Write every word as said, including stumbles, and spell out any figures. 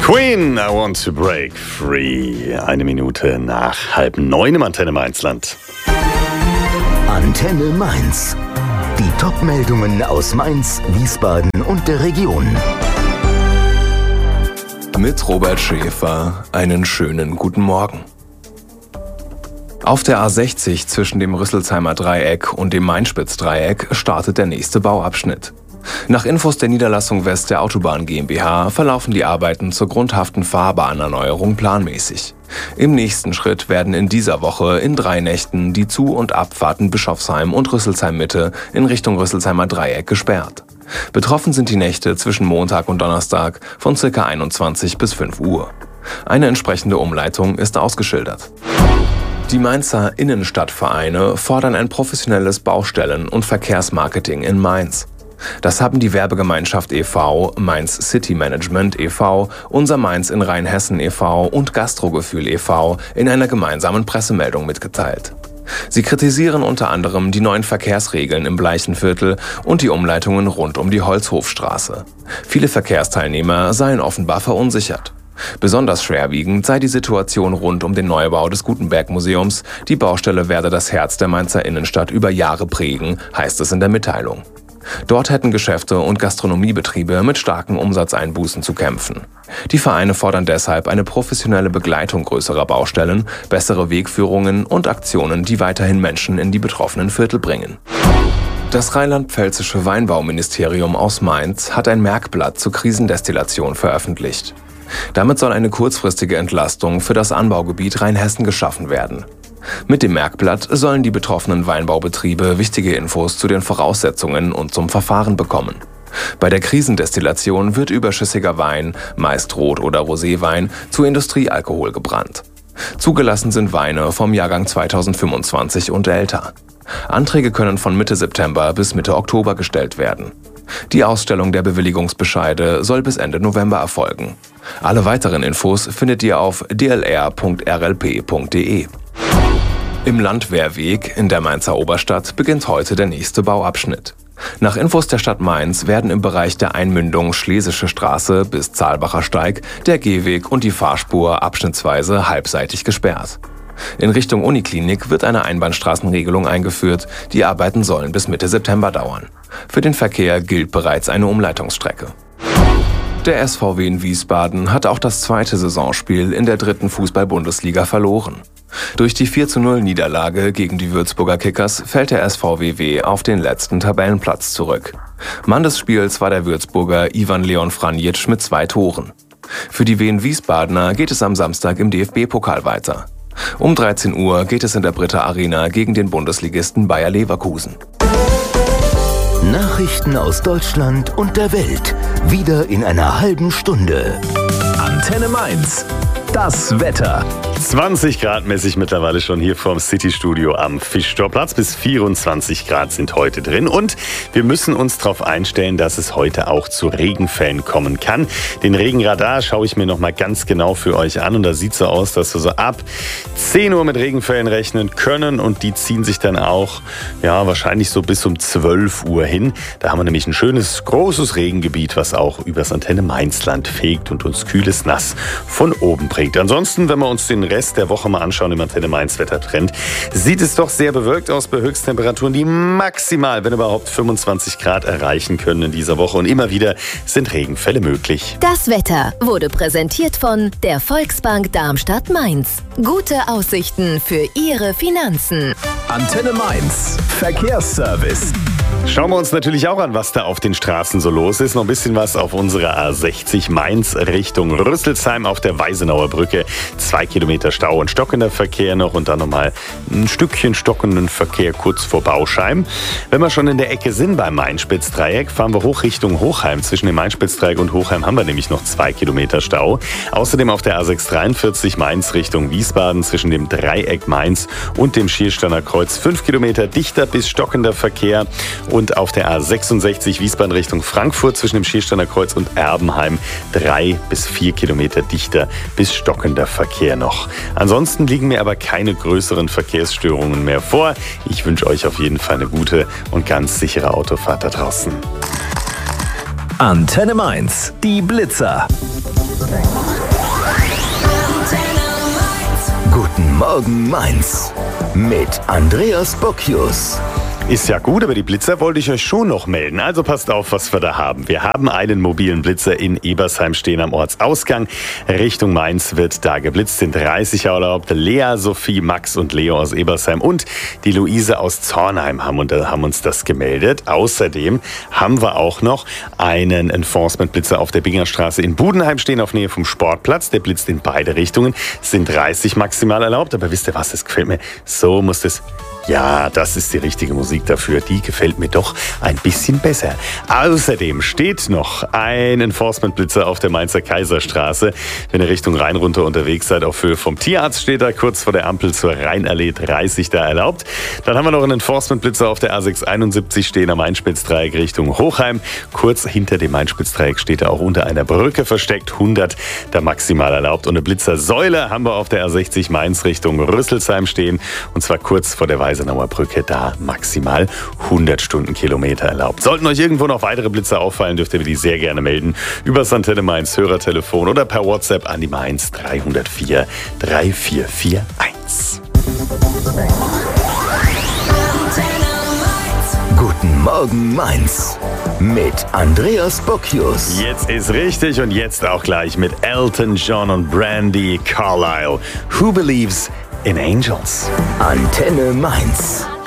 Queen, I want to break free. Eine Minute nach halb neun im Antenne Mainzland. Antenne Mainz. Die Top-Meldungen aus Mainz, Wiesbaden und der Region. Mit Robert Schäfer einen schönen guten Morgen. Auf der A sechzig zwischen dem Rüsselsheimer Dreieck und dem Mainspitz-Dreieck startet der nächste Bauabschnitt. Nach Infos der Niederlassung West der Autobahn GmbH verlaufen die Arbeiten zur grundhaften Fahrbahnerneuerung planmäßig. Im nächsten Schritt werden in dieser Woche in drei Nächten die Zu- und Abfahrten Bischofsheim und Rüsselsheim Mitte in Richtung Rüsselsheimer Dreieck gesperrt. Betroffen sind die Nächte zwischen Montag und Donnerstag von ca. einundzwanzig bis fünf Uhr. Eine entsprechende Umleitung ist ausgeschildert. Die Mainzer Innenstadtvereine fordern ein professionelles Baustellen- und Verkehrsmarketing in Mainz. Das haben die Werbegemeinschaft e V, Mainz City Management e V, Unser Mainz in Rheinhessen e V und Gastrogefühl e V in einer gemeinsamen Pressemeldung mitgeteilt. Sie kritisieren unter anderem die neuen Verkehrsregeln im Bleichenviertel und die Umleitungen rund um die Holzhofstraße. Viele Verkehrsteilnehmer seien offenbar verunsichert. Besonders schwerwiegend sei die Situation rund um den Neubau des Gutenberg-Museums. Die Baustelle werde das Herz der Mainzer Innenstadt über Jahre prägen, heißt es in der Mitteilung. Dort hätten Geschäfte und Gastronomiebetriebe mit starken Umsatzeinbußen zu kämpfen. Die Vereine fordern deshalb eine professionelle Begleitung größerer Baustellen, bessere Wegführungen und Aktionen, die weiterhin Menschen in die betroffenen Viertel bringen. Das rheinland-pfälzische Weinbauministerium aus Mainz hat ein Merkblatt zur Krisendestillation veröffentlicht. Damit soll eine kurzfristige Entlastung für das Anbaugebiet Rheinhessen geschaffen werden. Mit dem Merkblatt sollen die betroffenen Weinbaubetriebe wichtige Infos zu den Voraussetzungen und zum Verfahren bekommen. Bei der Krisendestillation wird überschüssiger Wein, meist Rot- oder Roséwein, zu Industriealkohol gebrannt. Zugelassen sind Weine vom Jahrgang zweitausendfünfundzwanzig und älter. Anträge können von Mitte September bis Mitte Oktober gestellt werden. Die Ausstellung der Bewilligungsbescheide soll bis Ende November erfolgen. Alle weiteren Infos findet ihr auf d l r punkt r l p punkt d e. Im Landwehrweg in der Mainzer Oberstadt beginnt heute der nächste Bauabschnitt. Nach Infos der Stadt Mainz werden im Bereich der Einmündung Schlesische Straße bis Zahlbacher Steig der Gehweg und die Fahrspur abschnittsweise halbseitig gesperrt. In Richtung Uniklinik wird eine Einbahnstraßenregelung eingeführt. Die Arbeiten sollen bis Mitte September dauern. Für den Verkehr gilt bereits eine Umleitungsstrecke. Der S V W in Wiesbaden hat auch das zweite Saisonspiel in der dritten Fußball-Bundesliga verloren. Durch die vier zu null Niederlage gegen die Würzburger Kickers fällt der S V W W auf den letzten Tabellenplatz zurück. Mann des Spiels war der Würzburger Ivan Leon Franjic mit zwei Toren. Für die Wien Wiesbadener geht es am Samstag im D F B-Pokal weiter. Um dreizehn Uhr geht es in der Britta Arena gegen den Bundesligisten Bayer Leverkusen. Nachrichten aus Deutschland und der Welt. Wieder in einer halben Stunde. Antenne Mainz. Das Wetter. zwanzig Grad mäßig mittlerweile schon hier vorm City-Studio am Fischtorplatz. Bis vierundzwanzig Grad sind heute drin. Und wir müssen uns darauf einstellen, dass es heute auch zu Regenfällen kommen kann. Den Regenradar schaue ich mir noch mal ganz genau für euch an. Und da sieht so aus, dass wir so ab zehn Uhr mit Regenfällen rechnen können. Und die ziehen sich dann auch ja, wahrscheinlich so bis um zwölf Uhr hin. Da haben wir nämlich ein schönes, großes Regengebiet, was auch übers Antenne Mainzland fegt und uns kühles Nass von oben bringt. Ansonsten, wenn wir uns den Rest der Woche mal anschauen im Antenne Mainz Wettertrend, sieht es doch sehr bewölkt aus bei Höchsttemperaturen, die maximal, wenn überhaupt, fünfundzwanzig Grad erreichen können in dieser Woche. Und immer wieder sind Regenfälle möglich. Das Wetter wurde präsentiert von der Volksbank Darmstadt-Mainz. Gute Aussichten für Ihre Finanzen. Antenne Mainz. Verkehrsservice. Schauen wir uns natürlich auch an, was da auf den Straßen so los ist. Noch ein bisschen was auf unserer A sechzig Mainz Richtung Rüsselsheim auf der Weisenauer Brücke. Zwei Kilometer Stau und stockender Verkehr noch und dann nochmal ein Stückchen stockenden Verkehr kurz vor Bauscheim. Wenn wir schon in der Ecke sind beim Mainspitz-Dreieck, fahren wir hoch Richtung Hochheim. Zwischen dem Mainspitz-Dreieck und Hochheim haben wir nämlich noch zwei Kilometer Stau. Außerdem auf der A sechshundertdreiundvierzig Mainz Richtung Wiesbaden zwischen dem Dreieck Mainz und dem Schiersteiner Kreuz fünf Kilometer dichter bis stockender Verkehr. Und auf der A sechsundsechzig Wiesbaden Richtung Frankfurt zwischen dem Schiersteiner Kreuz und Erbenheim drei bis vier Kilometer dichter bis stockender Verkehr noch. Ansonsten liegen mir aber keine größeren Verkehrsstörungen mehr vor. Ich wünsche euch auf jeden Fall eine gute und ganz sichere Autofahrt da draußen. Antenne Mainz, die Blitzer. Guten Morgen Mainz mit Andreas Bocchius. Ist ja gut, aber die Blitzer wollte ich euch schon noch melden. Also passt auf, was wir da haben. Wir haben einen mobilen Blitzer in Ebersheim stehen am Ortsausgang. Richtung Mainz wird da geblitzt, sind dreißig erlaubt. Lea, Sophie, Max und Leo aus Ebersheim und die Luise aus Zornheim haben, und, haben uns das gemeldet. Außerdem haben wir auch noch einen Enforcement-Blitzer auf der Bingerstraße in Budenheim stehen, auf Nähe vom Sportplatz. Der blitzt in beide Richtungen, sind dreißig maximal erlaubt. Aber wisst ihr was, das gefällt mir. So muss das... Ja, das ist die richtige Musik dafür. Die gefällt mir doch ein bisschen besser. Außerdem steht noch ein Enforcement-Blitzer auf der Mainzer Kaiserstraße. Wenn ihr Richtung Rhein runter unterwegs seid, auf Höhe vom Tierarzt steht er kurz vor der Ampel zur Rheinallee dreißig da erlaubt. Dann haben wir noch einen Enforcement-Blitzer auf der A sechs einundsiebzig stehen am Main-Spitz-Dreieck Richtung Hochheim. Kurz hinter dem Main-Spitz-Dreieck steht er auch unter einer Brücke versteckt. hundert da maximal erlaubt. Und eine Blitzersäule haben wir auf der A sechzig Mainz Richtung Rüsselsheim stehen. Und zwar kurz vor der Weisenauer Brücke, da maximal hundert Stundenkilometer erlaubt. Sollten euch irgendwo noch weitere Blitzer auffallen, dürft ihr mir die sehr gerne melden. Über das Antenne Mainz Hörertelefon oder per WhatsApp an die Mainz drei null vier drei vier vier eins. Guten Morgen Mainz mit Andreas Bocchius. Jetzt ist richtig und jetzt auch gleich mit Elton John und Brandy Carlile. Who believes in angels? Antenne Mainz.